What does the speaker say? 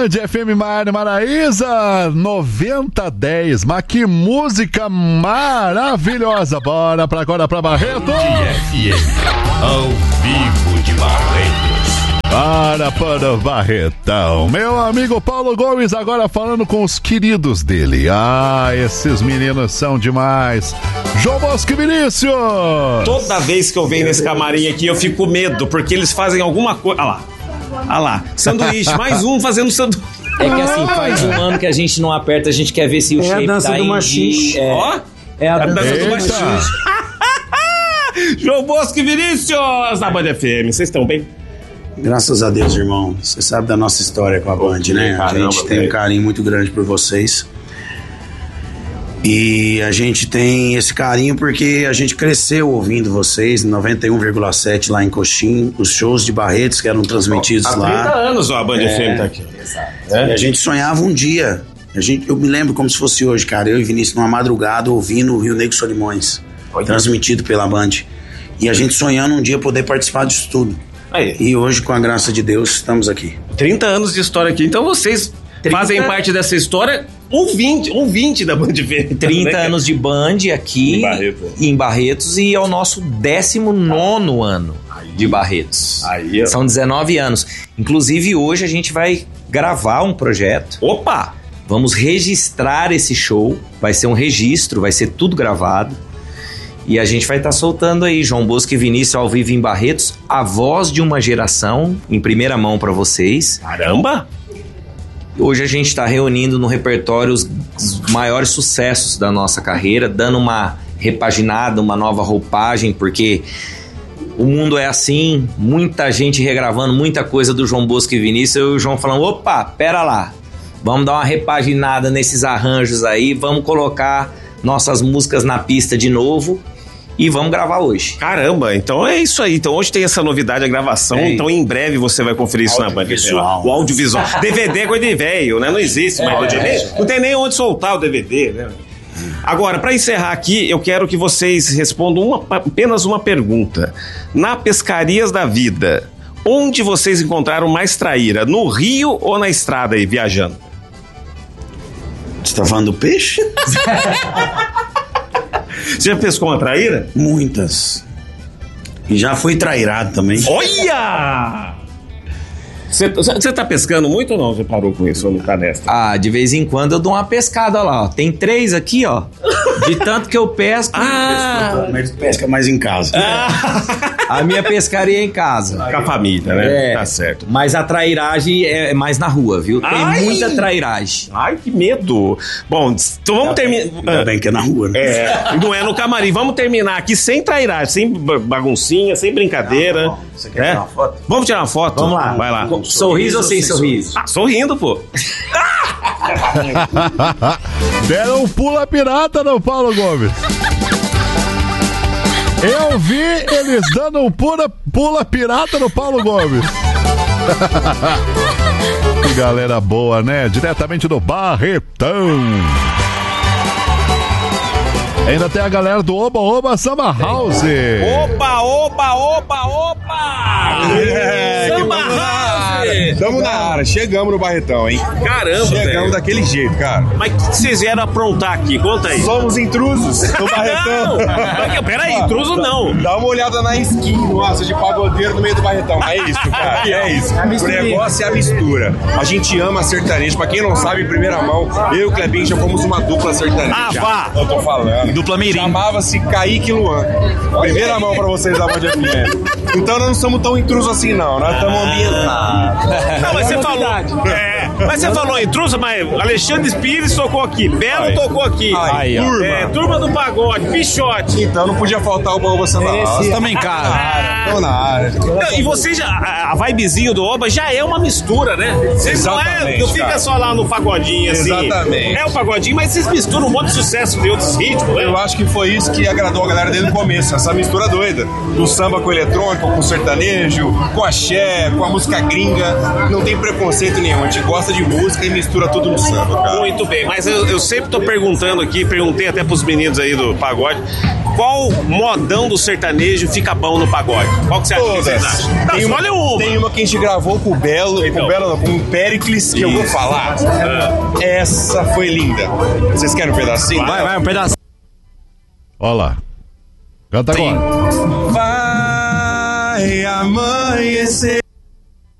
Band FM Maraíza 9010. Mas que música maravilhosa. Bora pra agora pra Barreto. FM ao vivo de Barretos. Para Barretão. Meu amigo Paulo Gomes agora falando com os queridos dele. Esses meninos são demais. João Bosco e Vinícius. Toda vez que eu venho nesse camarim aqui eu fico com medo, porque eles fazem alguma coisa. Olha lá, sanduíche, mais um fazendo sanduíche. É que assim, faz um ano que a gente não aperta, a gente quer ver se o shape tá do machixe. É a dança do machixe. João Bosco e Vinícius na Band FM, vocês estão bem? Graças a Deus, irmão. Você sabe da nossa história com a Band, né? Caramba, a gente tem um carinho muito grande por vocês. E a gente tem esse carinho porque a gente cresceu ouvindo vocês, 91,7 lá em Coxim, os shows de Barretos que eram transmitidos há lá. 30 anos a Band FM tá aqui. E a gente sonhava um dia. Eu me lembro como se fosse hoje, cara. Eu e Vinícius numa madrugada ouvindo o Rio Negro Solimões, transmitido pela Band. E a gente sonhando um dia poder participar disso tudo. Aí. E hoje, com a graça de Deus, estamos aqui. 30 anos de história aqui. Então vocês fazem parte dessa história ouvinte da Band FM. 30 anos de Band aqui em Barretos e é o nosso 19º ano de Barretos. Aí, são 19 anos. Inclusive hoje a gente vai gravar um projeto. Opa! Vamos registrar esse show. Vai ser um registro, vai ser tudo gravado. E a gente vai estar soltando aí João Bosco e Vinícius ao vivo em Barretos, a voz de uma geração, em primeira mão para vocês. Caramba! Hoje a gente está reunindo no repertório os maiores sucessos da nossa carreira, dando uma repaginada, uma nova roupagem, porque o mundo é assim, muita gente regravando muita coisa do João Bosco e Vinícius, e o João falando, opa, pera lá, vamos dar uma repaginada nesses arranjos aí, vamos colocar nossas músicas na pista de novo e vamos gravar hoje. Caramba, então é isso aí. Então hoje tem essa novidade, a gravação. Então em breve você vai conferir isso na Band. O audiovisual. DVD é coisa de velho, né? Não existe mais DVD. Não tem nem onde soltar o DVD, né? Agora, para encerrar aqui, eu quero que vocês respondam apenas uma pergunta. Na Pescarias da Vida, onde vocês encontraram mais traíra? No rio ou na estrada aí, viajando? Você tá falando do peixe? Você já pescou uma traíra? Muitas. E já fui trairado também. Olha! Você tá pescando muito ou não? Você parou com isso no canastra? De vez em quando eu dou uma pescada lá, ó. Tem 3 aqui, ó. De tanto que eu pesco. Mas pesca mais em casa. A minha pescaria é em casa. Com a família, né? Tá certo. Mas a trairagem é mais na rua, viu? Tem muita trairagem. Ai, que medo. Bom, então vamos terminar. Ainda bem que é na rua, né? Não é no camarim. Vamos terminar aqui sem trairagem, sem baguncinha, sem brincadeira. Você quer tirar uma foto? Vamos tirar uma foto? Vamos lá. Vai lá. Sorriso ou sem sorriso? Sorrindo, pô. Deram um pula pirata no Paulo Gomes. Eu vi eles dando um pula pirata no Paulo Gomes. Que galera boa, né? Diretamente do Barretão. Ainda tem a galera do Oba Oba Samba House. Opa, opa, opa, opa! Samba House! Tamo na área, chegamos no Barretão, hein? Caramba, chegamos daquele jeito, cara. Mas o que vocês vieram aprontar aqui? Conta aí. Somos intrusos no Barretão. Não, peraí, intruso não. Dá uma olhada na skin, nossa, de pagodeiro no meio do Barretão. É isso, cara, é isso. O negócio é a mistura. A gente ama sertanejo. Pra quem não sabe, em primeira mão, eu e o Clebinho já fomos uma dupla sertaneja. Vá! Eu tô falando. Dupla Mirim. Chamava-se Kaique e Luan. Primeira mão pra vocês da Band FM. Então nós não somos tão intrusos assim, não. Nós estamos ambientados. Não, mas você falou. Mas você falou intruso, mas Alexandre Pires tocou aqui, Belo tocou aqui. Turma do Pagode, Pichote. Então não podia faltar o Oba Samba House. Também, cara. Estamos na área. E você já. A vibezinho do Oba já é uma mistura, né? Vocês não fica só lá no pagodinho assim. Exatamente. É o pagodinho, mas vocês misturam um monte de sucesso de outros ritmos, né? Eu acho que foi isso que agradou a galera desde o começo, essa mistura doida. Do samba com eletrônico, com sertanejo, com axé, com a música gringa. Não tem preconceito nenhum, a gente gosta gosta de música e mistura tudo no samba, cara. Muito bem, mas eu sempre tô perguntando aqui, perguntei até pros meninos aí do pagode, qual modão do sertanejo fica bom no pagode? Qual que você acha que vocês acham? Não, escolhe uma. Tem uma que a gente gravou com o Belo, com o Péricles, que eu vou falar. Essa foi linda. Vocês querem um pedacinho? Vai, um pedacinho. Olha lá. Canta agora. Vai amanhecer.